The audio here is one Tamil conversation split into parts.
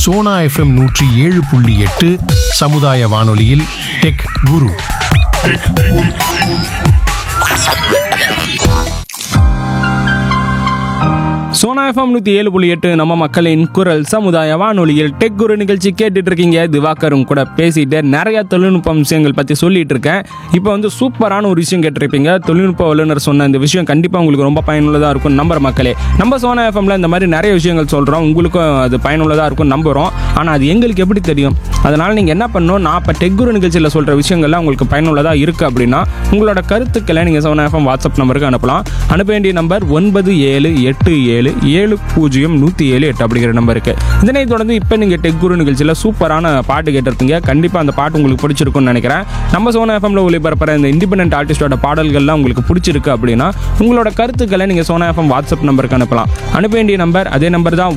சோனா எஃப்எம் 107.8 சமுதாய வானொலியில் டெக் குரு. சோனா எஃப்எம் 107.8 நம்ம மக்களின் குரல் சமுதாய வானொலியில் டெக் குரு நிகழ்ச்சி கேட்டுட்டு இருக்கீங்க. திவாகரும் கூட பேசிட்டு நிறைய தொழில்நுட்ப விஷயங்கள் பற்றி சொல்லிட்டு இருக்கேன். இப்போ வந்து சூப்பரான ஒரு விஷயம் கேட்டிருப்பீங்க. தொழில்நுட்ப வல்லுநர் சொன்ன இந்த விஷயம் கண்டிப்பாக உங்களுக்கு ரொம்ப பயனுள்ளதாக இருக்கும் நம்புற மக்களே. நம்ம சோனா எஃப்எம்ல இந்த மாதிரி நிறைய விஷயங்கள் சொல்கிறோம், உங்களுக்கும் அது பயனுள்ளதாக இருக்கும் நம்புகிறோம். ஆனால் அது எங்களுக்கு எப்படி தெரியும்? அதனால் நீங்கள் என்ன பண்ணணும், நான் இப்போ டெக் குரு நிகழ்ச்சியில் சொல்கிற விஷயங்கள்லாம் உங்களுக்கு பயனுள்ளதாக இருக்குது அப்படின்னா உங்களோட கருத்துக்களை நீங்கள் சோனா எஃப்எம் வாட்ஸ்அப் நம்பருக்கு அனுப்பலாம். அனுப்ப வேண்டிய நம்பர் 9787700107 அப்படிங்கிற நம்பருக்கு. இதனை தொடர்ந்து இப்போ நீங்கள் டெக் குரு நிகழ்ச்சியில் சூப்பரான பாட்டு கேட்டிருப்பீங்க. கண்டிப்பாக அந்த பாட்டு உங்களுக்கு பிடிச்சிருக்குன்னு நினைக்கிறேன். நம்ம சோனா எஃப்எம்ல ஒளிபரப்புற இந்த இண்டிபெண்டன்ட் ஆர்டிஸ்டோட பாடல்கள்லாம் உங்களுக்கு பிடிச்சிருக்கு அப்படின்னா உங்களோட கருத்துக்களை நீங்கள் சோனா எஃப்எம் வாட்ஸ்அப் நம்பருக்கு அனுப்பலாம். அனுப்ப வேண்டிய நம்பர் அதே நம்பர் தான்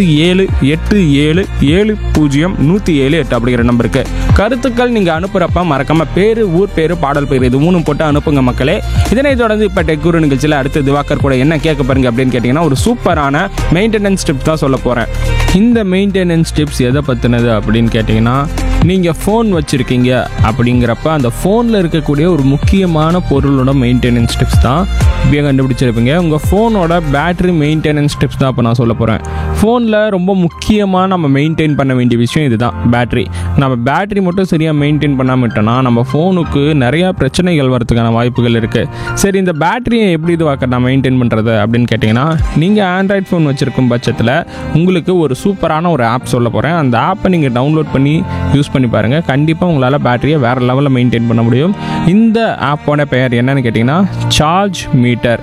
9787700107 அப்படிங்கிற நம்பருக்கு. கருத்துக்கள் நீங்கள் அனுப்புகிறப்ப மறக்காம பேர், ஊர் பேர், பாடல் பேர் இது மூணும் போட்டு அனுப்புங்க மக்களே. இதனை தொடர்ந்து இப்போ டெக் குரு நிகழ்ச்சியில் அடுத்து திவாகர் கூட என்ன கேட்க பாருங்க அப்படின்னு கேட்டிங்கன்னா ஒரு சூப்பரான மெயின்டெனன்ஸ் டிப்ஸ் தான் சொல்ல போகிறேன். இந்த மெயின்டெனன்ஸ் டிப்ஸ் எதை பற்றினது அப்படின்னு கேட்டிங்கன்னா, நீங்கள் ஃபோன் வச்சுருக்கீங்க அப்படிங்கிறப்ப அந்த ஃபோனில் இருக்கக்கூடிய ஒரு முக்கியமான பொருளோட மெயின்டெனன்ஸ் டிப்ஸ் தான் இப்படியே கண்டுபிடிச்சிருப்பீங்க. உங்கள் ஃபோனோட பேட்டரி மெயின்டெனன்ஸ் டிப்ஸ் தான் இப்போ நான் சொல்ல போகிறேன். ஃபோனில் ரொம்ப முக்கியமாக நம்ம மெயின்டைன் பண்ண வேண்டிய விஷயம் இதுதான், பேட்டரி. நம்ம பேட்டரி மட்டும் சரியாக மெயின்டைன் பண்ணாமல் விட்டோம்னா நம்ம ஃபோனுக்கு நிறையா பிரச்சனைகள் வரதுக்கான வாய்ப்புகள் இருக்குது. சரி, இந்த பேட்டரியை எப்படி நான் மெயின்டைன் பண்ணுறது அப்படின்னு கேட்டிங்கன்னா, நீங்கள் ஆண்ட்ராய்ட் ஃபோன் வச்சுருக்கும் பட்சத்தில் உங்களுக்கு ஒரு சூப்பரான ஒரு ஆப் சொல்ல போகிறேன். அந்த ஆப்பை நீங்கள் டவுன்லோட் பண்ணி யூஸ் பண்ணி பாருங்கள். கண்டிப்பாக உங்களால் பேட்டரியை வேறு லெவலில் மெயின்டைன் பண்ண முடியும். இந்த ஆப்போட பெயர் என்னன்னு கேட்டிங்கன்னா charge metre.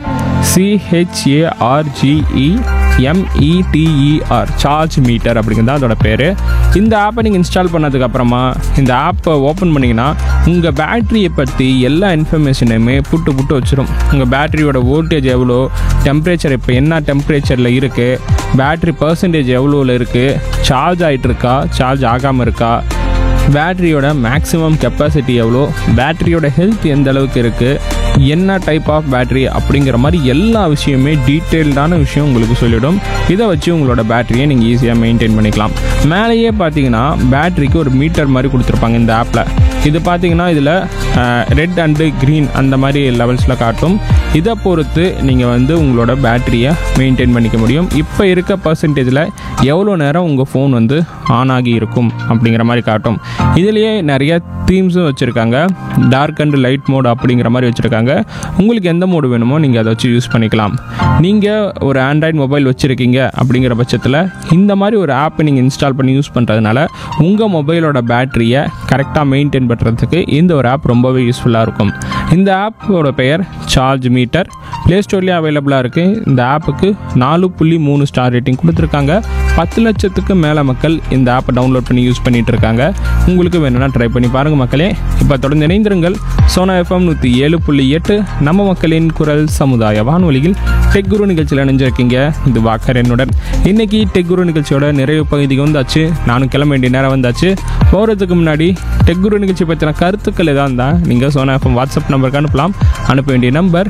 CHARGEMETER charge metre அப்படிங்கிறது அதோட பேர். இந்த ஆப்பை நீங்கள் இன்ஸ்டால் பண்ணதுக்கப்புறமா இந்த ஆப்பை ஓப்பன் பண்ணிங்கன்னா உங்கள் பேட்டரியை பற்றி எல்லா இன்ஃபர்மேஷனையுமே புட்டு வச்சிடும். உங்கள் பேட்டரியோட வோல்டேஜ் எவ்வளோ, டெம்பரேச்சர் இப்போ என்ன டெம்பரேச்சரில் இருக்குது, பேட்டரி பர்சன்டேஜ் எவ்வளோவில் இருக்குது, சார்ஜ் ஆகிட்டு இருக்கா, சார்ஜ் ஆகாமல் இருக்கா, பேட்டரியோட மேக்ஸிமம் கெப்பாசிட்டி எவ்வளோ, பேட்டரியோட ஹெல்த் எந்த அளவுக்கு இருக்குது, என்ன டைப் ஆஃப் பேட்டரி அப்படிங்கிற மாதிரி எல்லா விஷயமே டீட்டெயில்டான விஷயம் உங்களுக்கு சொல்லிவிடும். இதை வச்சு உங்களோட பேட்டரியை நீங்கள் ஈஸியாக மெயின்டைன் பண்ணிக்கலாம். மேலேயே பார்த்தீங்கன்னா பேட்டரிக்கு ஒரு மீட்டர் மாதிரி கொடுத்துருப்பாங்க இந்த ஆப்பில். இது பார்த்தீங்கன்னா இதில் ரெட் அண்டு க்ரீன் அந்த மாதிரி லெவல்ஸில் காட்டும். இதை பொறுத்து நீங்கள் வந்து உங்களோட பேட்டரியை மெயின்டைன் பண்ணிக்க முடியும். இப்போ இருக்க பர்சன்டேஜில் எவ்வளோ நேரம் உங்கள் ஃபோன் வந்து ஆன் ஆகி இருக்கும் அப்படிங்கிற மாதிரி காட்டும். இதுலேயே நிறைய தீம்ஸும் வச்சுருக்காங்க. டார்க் அண்ட் லைட் மோட் அப்படிங்கிற மாதிரி வச்சுருக்காங்க. உங்களுக்கு எந்த மோடு வேணுமோ நீங்கள் அதை வச்சு யூஸ் பண்ணிக்கலாம். நீங்கள் ஒரு ஆண்ட்ராய்டு மொபைல் வச்சுருக்கீங்க அப்படிங்கிற பட்சத்தில் இந்த மாதிரி ஒரு ஆப்பை நீங்கள் இன்ஸ்டால் பண்ணி யூஸ் பண்ணுறதுனால உங்கள் மொபைலோட பேட்டரியை கரெக்டாக மெயின்டைன் பண்ணுறதுக்கு இந்த ஒரு ஆப் ரொம்பவே யூஸ்ஃபுல்லாக இருக்கும். இந்த ஆப்போட பெயர் சார்ஜ் மீட்டர். ப்ளே ஸ்டோர்லேயே அவைலபிளாக இருக்குது. இந்த ஆப்புக்கு 4.3 ஸ்டார் ரேட்டிங் கொடுத்துருக்காங்க. 10 லட்சத்துக்கு மேலே மக்கள் இந்த ஆப்பை டவுன்லோட் பண்ணி யூஸ் பண்ணிகிட்டு இருக்காங்க. உங்களுக்கு வேணும்னா ட்ரை பண்ணி பாருங்கள் மக்களே. இப்போ தொடர்ந்து இணைந்திருங்கள். சோனா எஃப்எம் 107.8 நம்ம மக்களின் குரல் சமுதாய வானொலியில் டெக் குரு நிகழ்ச்சியில் இணைஞ்சிருக்கீங்க. இது வாக்கர் என்னுடன். இன்றைக்கி டெக் குரு நிகழ்ச்சியோட நிறைவு பகுதிக்கு வந்தாச்சு. நானும் கிளம்ப வேண்டிய நேரம் வந்தாச்சு. போகிறதுக்கு முன்னாடி டெக் குரு நிகழ்ச்சி பற்றின கருத்துக்கள் எதாக இருந்தால் நீங்கள் சோனா எஃப்எம் வாட்ஸ்அப் நம்பருக்கு அனுப்பலாம். அனுப்ப வேண்டிய நம்பர்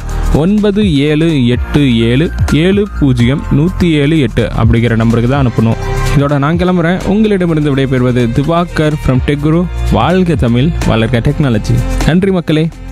9787700107 அப்படிங்கிற நம்பருக்கு தான் அனுப்பணும். இதோட நான் கிளம்புறேன். உங்களிடமிருந்து விடைபெறுவது திவாகர் ஃப்ரம் டெக் குரு. வாழ்க தமிழ், வளர்க டெக்னாலஜி. நன்றி மக்களே.